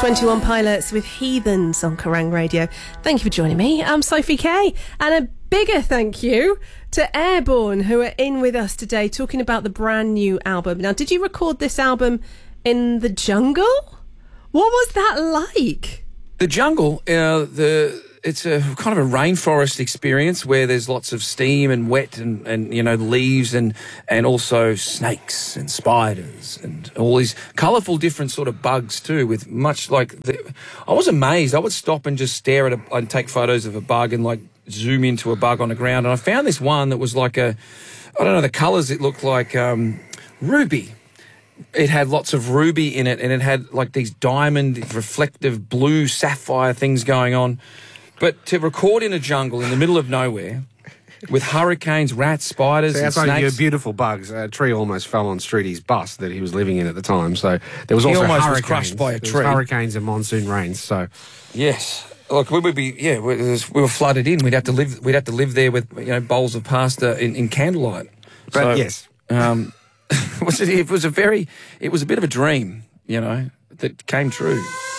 21 Pilots with Heathens on Kerrang Radio. Thank you for joining me. I'm Sophie Kay, and a bigger thank you to Airborne, who are in with us today talking about the brand new album. Now, did you record this album in the jungle? What was that like? The jungle, it's a kind of a rainforest experience where there's lots of steam and wet and you know, leaves and also snakes and spiders and all these colourful different sort of bugs too, with much like I was amazed. I would stop and just stare at I'd take photos of a bug and like zoom into a bug on the ground, and I found this one that was like I don't know the colours, it looked like ruby. It had lots of ruby in it, and it had like these diamond reflective blue sapphire things going on. But to record in a jungle in the middle of nowhere with hurricanes, rats, spiders, and outside snakes. Your beautiful bugs. A tree almost fell on Strudy's bus that he was living in at the time. So there was also almost hurricanes. was crushed by a There was tree. hurricanes and monsoon rains. So Yes. Look, we would be, we were flooded in. We'd have to live there with, you know, bowls of pasta in candlelight. But yes. It was a bit of a dream, you know, that came true.